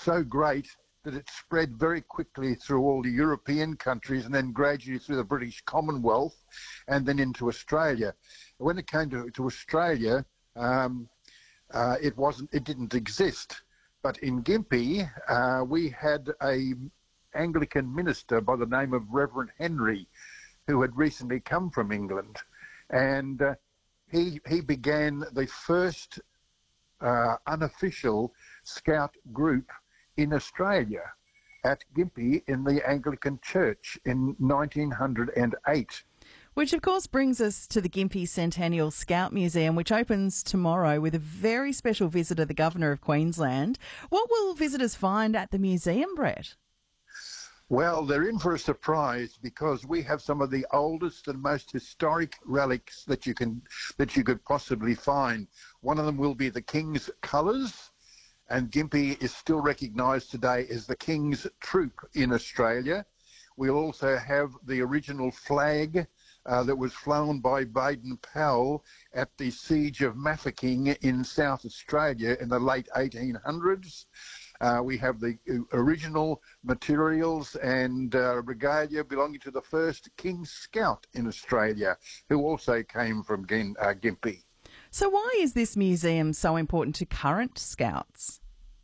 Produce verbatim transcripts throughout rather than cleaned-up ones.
so great that it spread very quickly through all the European countries and then gradually through the British Commonwealth and then into Australia. When it came to, to Australia, um, uh, it wasn't, it didn't exist. But in Gympie, uh, we had a Anglican minister by the name of Reverend Henry, who had recently come from England, and uh, he he began the first uh, unofficial Scout group in Australia at Gympie in the Anglican Church in nineteen oh eight. Which, of course, brings us to the Gympie Centennial Scout Museum, which opens tomorrow with a very special visitor, the Governor of Queensland. What will visitors find at the museum, Brett? Well, they're in for a surprise because we have some of the oldest and most historic relics that you can that you could possibly find. One of them will be the King's colours, and Gympie is still recognised today as the King's Troop in Australia. We'll also have the original flag uh, that was flown by Baden-Powell at the Siege of Mafeking in South Australia in the late eighteen hundreds. Uh, we have the original materials and uh, regalia belonging to the first King Scout in Australia, who also came from Gim- uh, Gympie. So why is this museum so important to current Scouts?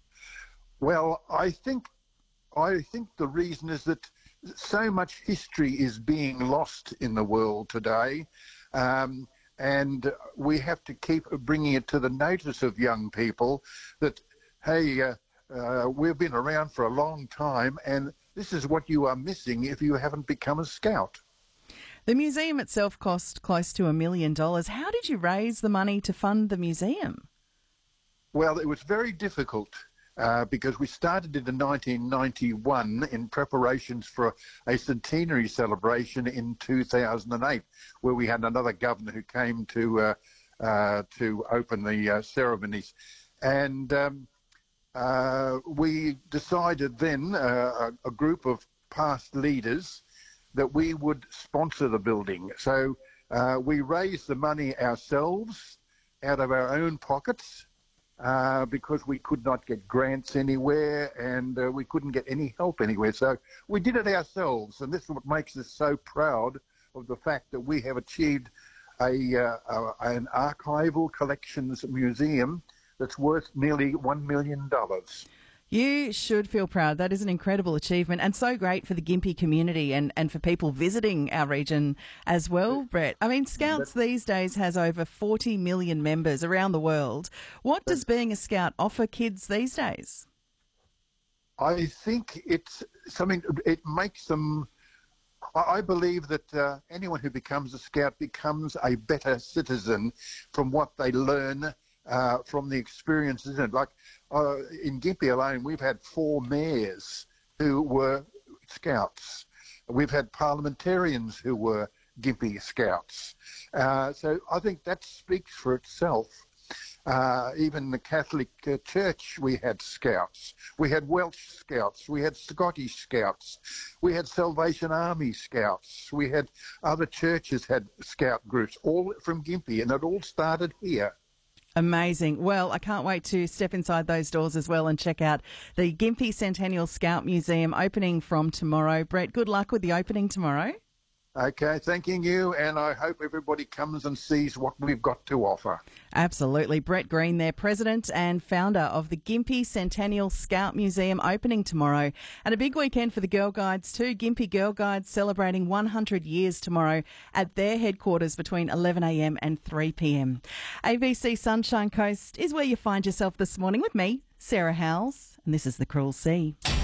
Well, I think I think the reason is that so much history is being lost in the world today, um, and we have to keep bringing it to the notice of young people that, hey, uh, Uh, we've been around for a long time, and this is what you are missing if you haven't become a Scout. The museum itself cost close to a million dollars. How did you raise the money to fund the museum? Well, it was very difficult uh, because we started in nineteen ninety-one in preparations for a centenary celebration in two thousand eight, where we had another governor who came to uh, uh, to open the uh, ceremonies. And Um, Uh, we decided then, uh, a, a group of past leaders, that we would sponsor the building. So uh, we raised the money ourselves out of our own pockets uh, because we could not get grants anywhere and uh, we couldn't get any help anywhere. So we did it ourselves, and this is what makes us so proud of the fact that we have achieved a, uh, a an archival collections museum that's worth nearly one million dollars. You should feel proud. That is an incredible achievement and so great for the Gympie community and, and for people visiting our region as well, Brett. I mean, Scouts these days has over forty million members around the world. What does being a Scout offer kids these days? I think it's something, it makes them, I believe that uh, anyone who becomes a Scout becomes a better citizen from what they learn Uh, from the experiences. Like uh, in Gympie alone, we've had four mayors who were Scouts. We've had parliamentarians who were Gympie Scouts. Uh, so I think that speaks for itself. Uh, even the Catholic uh, Church, we had Scouts. We had Welsh Scouts. We had Scottish Scouts. We had Salvation Army Scouts. We had other churches had Scout groups, all from Gympie, and it all started here. Amazing. Well, I can't wait to step inside those doors as well and check out the Gympie Centennial Scout Museum opening from tomorrow. Brett, good luck with the opening tomorrow. Okay, thanking you, and I hope everybody comes and sees what we've got to offer. Absolutely. Brett Green there, President and founder of the Gympie Centennial Scout Museum, opening tomorrow. And a big weekend for the Girl Guides too. Gympie Girl Guides celebrating one hundred years tomorrow at their headquarters between eleven a m and three p m. A B C Sunshine Coast is where you find yourself this morning with me, Sarah Howells, and this is The Cruel Sea.